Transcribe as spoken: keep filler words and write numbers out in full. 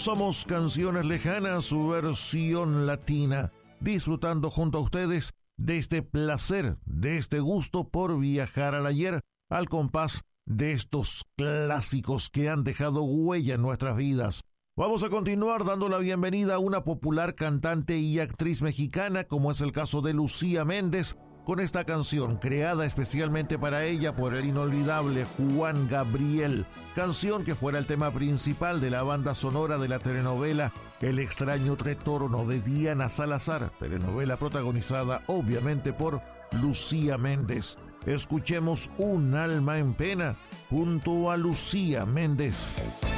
Somos Canciones Lejanas, su versión latina, disfrutando junto a ustedes de este placer, de este gusto por viajar al ayer, al compás de estos clásicos que han dejado huella en nuestras vidas. Vamos a continuar dando la bienvenida a una popular cantante y actriz mexicana, como es el caso de Lucía Méndez, con esta canción creada especialmente para ella por el inolvidable Juan Gabriel, canción que fuera el tema principal de la banda sonora de la telenovela El extraño retorno de Diana Salazar, telenovela protagonizada obviamente por Lucía Méndez. Escuchemos Un alma en pena junto a Lucía Méndez.